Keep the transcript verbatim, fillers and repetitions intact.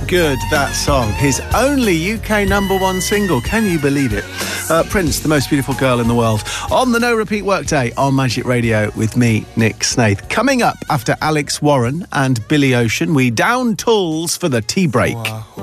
good, that song. His only U K number one single. Can you believe it? Uh, Prince, the most beautiful girl in the world. On the No Repeat Workday on Magic Radio with me, Nick Snaith. Coming up after Alex Warren and Billy Ocean, we down tools for the tea break. Wow.